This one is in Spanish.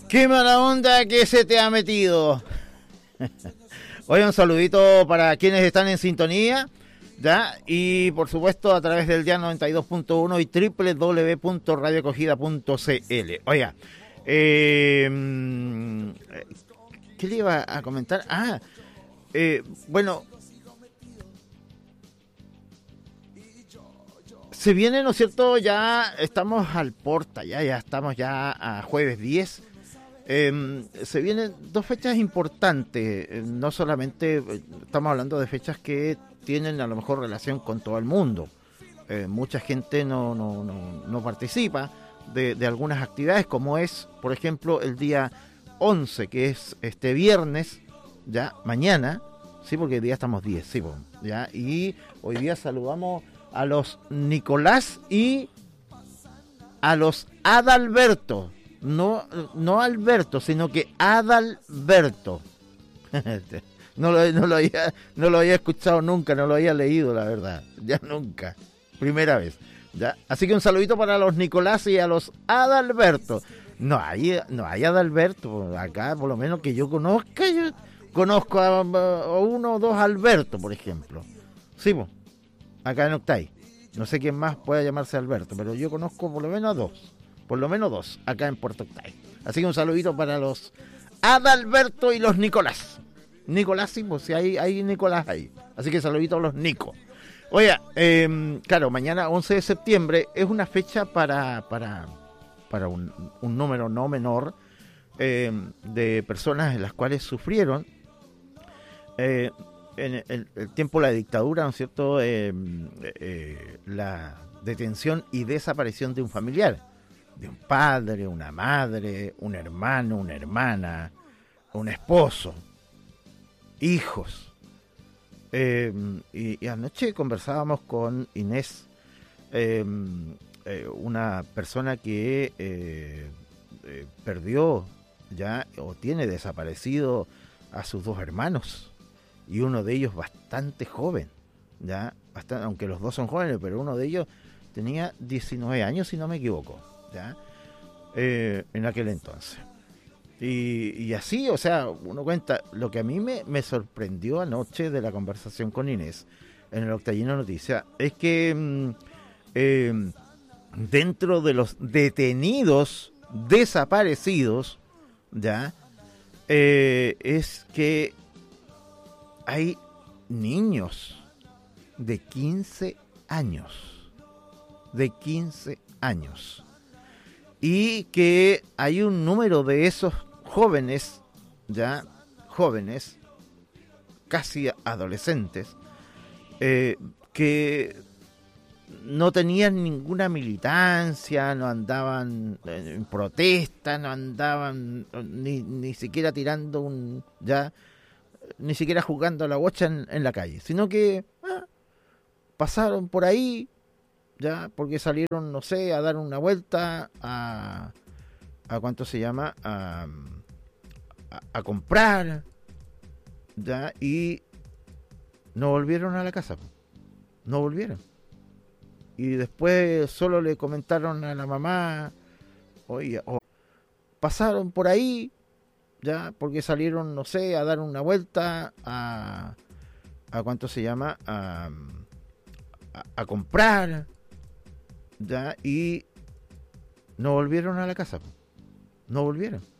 ¡Qué mala onda que se te ha metido! Oye, un saludito para quienes están en sintonía, ¿ya? Y por supuesto a través del Dial 92.1 y www.radiocogida.cl. Oiga, ¿qué le iba a comentar? Bueno, se viene, ¿no es cierto? Ya estamos al porta, ya estamos ya a jueves 10. Se vienen dos fechas importantes, no solamente estamos hablando de fechas que tienen a lo mejor relación con todo el mundo. Mucha gente no participa de algunas actividades, como es, por ejemplo, el día 11, que es este viernes, ya mañana, sí, porque hoy día estamos 10, sí, ya, y hoy día saludamos a los Nicolás y a los Adalberto. No Alberto, sino que Adalberto. No lo había escuchado nunca, no lo había leído, la verdad. Ya nunca. Primera vez. ¿Ya? Así que un saludito para los Nicolás y a los Adalberto. No hay Adalberto. Acá, por lo menos que yo conozca, yo conozco a uno o dos Alberto, por ejemplo. Sí, acá en Octay. No sé quién más pueda llamarse Alberto, pero yo conozco por lo menos a dos. Por lo menos dos, acá en Puerto Octay. Así que un saludito para los Adalberto y los Nicolás. Nicolás, sí, pues si hay Nicolás ahí. Así que saludito a los Nico. Oiga, claro, mañana 11 de septiembre es una fecha para un número no menor de personas en las cuales sufrieron en el tiempo de la dictadura, ¿no es cierto? La detención y desaparición de un familiar. De un padre, una madre, un hermano, una hermana, un esposo, hijos. Y anoche conversábamos con Inés, una persona que perdió ya o tiene desaparecido a sus dos hermanos, y uno de ellos bastante joven, ya aunque los dos son jóvenes, pero uno de ellos tenía 19 años, si no me equivoco. ¿Ya? En aquel entonces. Y así, o sea, uno cuenta, lo que a mí me sorprendió anoche de la conversación con Inés en el Octayino Noticias es que dentro de los detenidos desaparecidos, ya, es que hay niños de 15 años, y que hay un número de esos jóvenes, casi adolescentes, que no tenían ninguna militancia, no andaban en protesta, no andaban ni siquiera tirando ni siquiera jugando a la bocha en la calle, sino que pasaron por ahí, ya, porque salieron, no sé, a dar una vuelta a ¿cuánto se llama? A comprar, ya, y no volvieron a la casa, no volvieron. Y después solo le comentaron a la mamá, oye, pasaron por ahí, ya, porque salieron, no sé, a dar una vuelta a ¿cuánto se llama? A comprar, ya, y no volvieron a la casa, no volvieron.